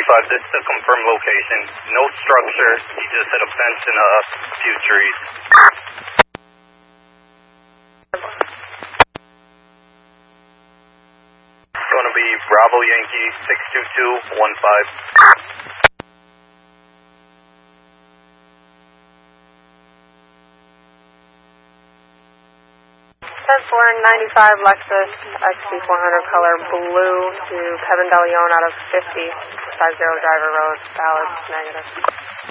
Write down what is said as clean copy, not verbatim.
95, this is the confirmed location. No structure. He just hit a fence and a few trees. It's going to be Bravo Yankee 62215. 495 Lexus XC400 color blue to Kevin DeLeon out of 50 driver road, valid negative.